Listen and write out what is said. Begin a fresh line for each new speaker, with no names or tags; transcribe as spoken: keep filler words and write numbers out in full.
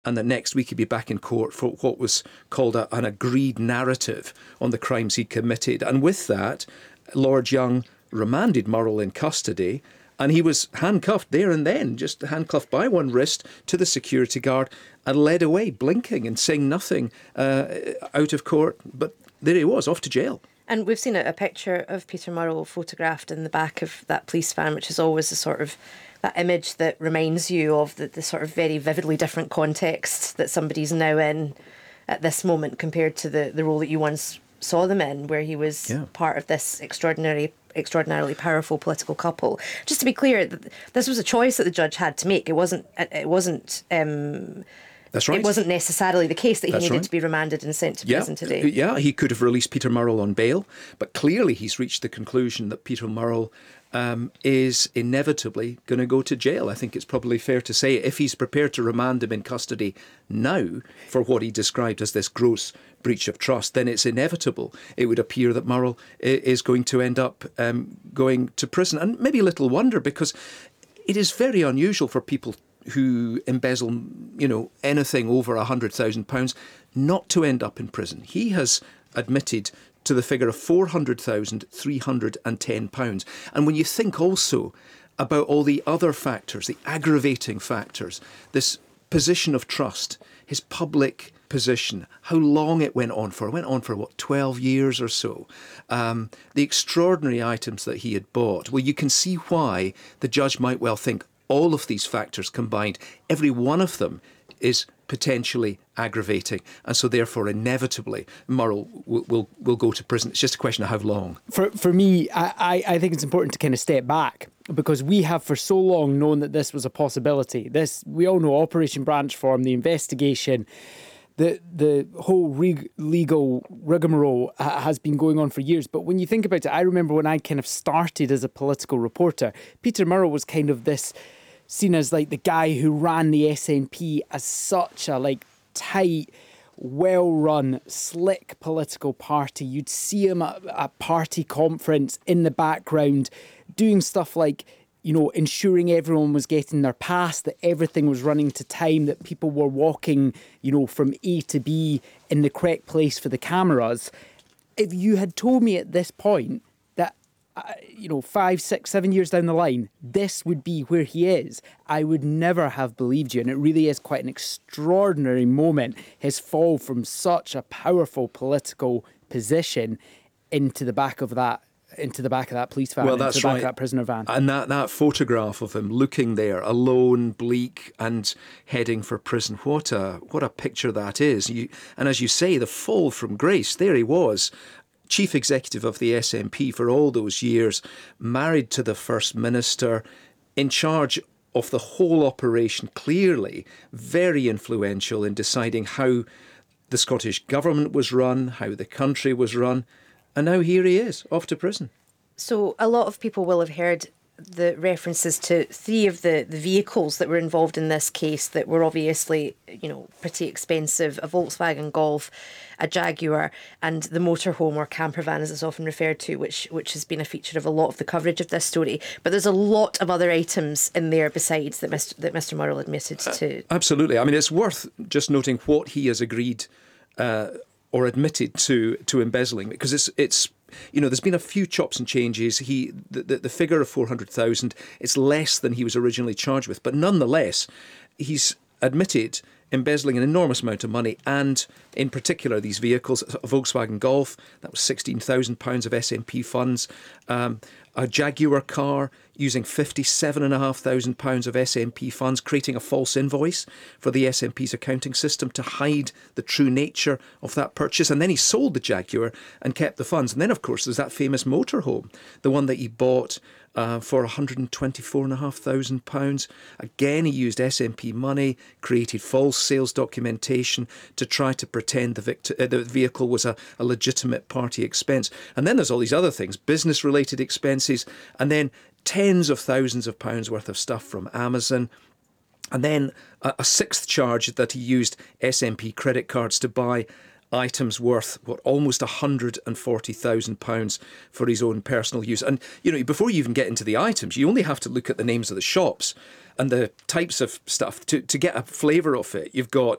and that next week he'd be back in court for what was called a, an agreed narrative on the crimes he committed. And with that, Lord Young remanded Murrell in custody, and he was handcuffed there and then, just handcuffed by one wrist to the security guard and led away, blinking and saying nothing, uh, out of court. But there he was, off to jail.
And we've seen a, a picture of Peter Murrell photographed in the back of that police van, which is always a sort of that image that reminds you of the, the sort of very vividly different context that somebody's now in at this moment compared to the, the role that you once saw them in, where he was yeah. part of this extraordinary extraordinarily powerful political couple. Just to be clear, this was a choice that the judge had to make. It wasn't it wasn't um,
That's right.
It wasn't necessarily the case that he
That's
needed
right.
to be remanded and sent to
yeah.
prison today.
Yeah, he could have released Peter Murrell on bail, but clearly he's reached the conclusion that Peter Murrell um, is inevitably going to go to jail. I think it's probably fair to say, if he's prepared to remand him in custody now for what he described as this gross breach of trust, then it's inevitable. It would appear that Murrell is going to end up um, going to prison. And maybe little wonder, because it is very unusual for people who embezzle, you know, anything over a hundred thousand pounds not to end up in prison. He has admitted to the figure of four hundred thousand three hundred ten pounds. And when you think also about all the other factors, the aggravating factors, this position of trust, his public position, how long it went on for. It went on for, what, twelve years or so. Um, the extraordinary items that he had bought. Well, you can see why the judge might well think all of these factors combined, every one of them is potentially aggravating. And so therefore, inevitably, Murrell will, will, will go to prison. It's just a question of how long.
For for me, I, I think it's important to kind of step back, because we have for so long known that this was a possibility. This, we all know Operation Branchform, the investigation, the the whole re- legal rigmarole ha- has been going on for years. But when you think about it, I remember when I kind of started as a political reporter, Peter Murrell was kind of this seen as like the guy who ran the S N P as such a like tight, well-run, slick political party. You'd see him at a party conference in the background doing stuff like, you know, ensuring everyone was getting their pass, that everything was running to time, that people were walking, you know, from A to B in the correct place for the cameras. If you had told me at this point that, uh, you know, five, six, seven years down the line, this would be where he is, I would never have believed you. And it really is quite an extraordinary moment, his fall from such a powerful political position into the back of that into the back of that police van,
well,
into
that's
the back
right.
of that prisoner van.
And that, that photograph of him looking there, alone, bleak, and heading for prison, what a what a picture that is. You, and as you say, the fall from grace, there he was, chief executive of the S N P for all those years, married to the First Minister, in charge of the whole operation, clearly very influential in deciding how the Scottish government was run, how the country was run. And now here he is, off to prison.
So a lot of people will have heard the references to three of the, the vehicles that were involved in this case that were obviously, you know, pretty expensive: a Volkswagen Golf, a Jaguar, and the motorhome, or camper van as it's often referred to, which which has been a feature of a lot of the coverage of this story. But there's a lot of other items in there besides that Mr that Mr Murrell admitted to.
Uh, absolutely. I mean, it's worth just noting what he has agreed uh, or admitted to to embezzling, because it's it's you know, there's been a few chops and changes. He the the, the figure of four hundred thousand, it's less than he was originally charged with, but nonetheless, he's admitted embezzling an enormous amount of money, and in particular these vehicles: a Volkswagen Golf, that was sixteen thousand pounds of S N P funds, um, a Jaguar car using fifty-seven thousand five hundred pounds of S N P funds, creating a false invoice for the S N P's accounting system to hide the true nature of that purchase. And then he sold the Jaguar and kept the funds. And then, of course, there's that famous motorhome, the one that he bought uh, for one hundred twenty-four thousand five hundred pounds. Again, he used S N P money, created false sales documentation to try to pretend the, victi- uh, the vehicle was a, a legitimate party expense. And then there's all these other things, business-related expenses, and then tens of thousands of pounds worth of stuff from Amazon. And then a, a sixth charge that he used S N P credit cards to buy items worth, what, almost one hundred forty thousand pounds for his own personal use. And, you know, before you even get into the items, you only have to look at the names of the shops and the types of stuff to, to get a flavour of it. You've got